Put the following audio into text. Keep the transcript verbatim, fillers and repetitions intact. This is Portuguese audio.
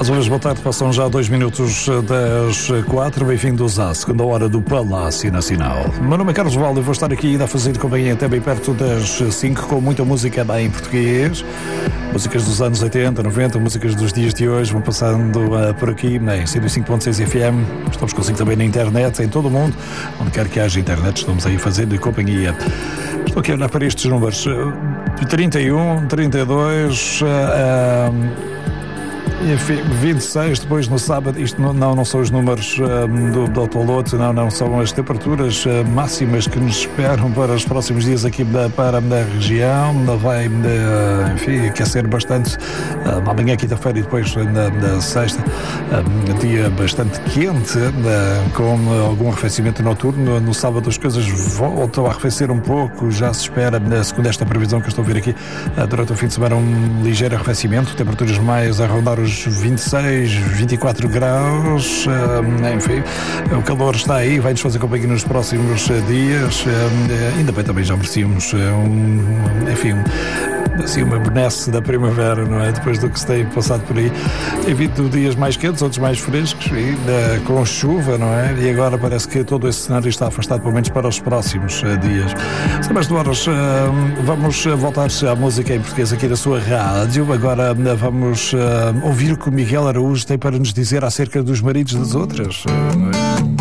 Mais uma vez, boa tarde, passam já dois minutos das quatro, bem-vindos à segunda hora do Palácio Nacional. Meu nome é Carlos Valde e vou estar aqui ainda a fazer companhia até bem perto das cinco, com muita música em português, músicas dos anos oitenta, noventa, músicas dos dias de hoje, vão passando uh, por aqui em cento e cinco ponto seis F M, estamos consigo também na internet, em todo o mundo, onde quer que haja internet, estamos aí fazendo companhia. Estou aqui a olhar para estes números, trinta e um, trinta e dois... Uh, uh, Enfim, vinte e seis, depois no sábado, isto não, não, não são os números um, do, do autoloto, não, não, são as temperaturas uh, máximas que nos esperam para os próximos dias aqui da, para a região. Vai, uh, enfim, aquecer bastante uh, amanhã, quinta-feira, e depois na, na sexta, um dia bastante quente, uh, com algum arrefecimento noturno. No sábado as coisas voltam a arrefecer um pouco, já se espera, segundo esta previsão que eu estou a ver aqui, uh, durante o fim de semana, um ligeiro arrefecimento, temperaturas mais a rondar os vinte e seis, vinte e quatro graus, uh, enfim, o calor está aí, vai-nos fazer companhia nos próximos uh, dias, uh, ainda bem, também já merecíamos uh, um, enfim, assim, uma benesse da primavera, não é? Depois do que se tem passado por aí, tem vindo dias mais quentes, outros mais frescos, e, uh, com chuva, não é? E agora parece que todo esse cenário está afastado, pelo menos para os próximos uh, dias. Sem mais demoras, uh, vamos voltar à música em português aqui da sua rádio. Agora uh, vamos uh, ouvir o que o Miguel Araújo tem para nos dizer acerca dos maridos das outras. Uh,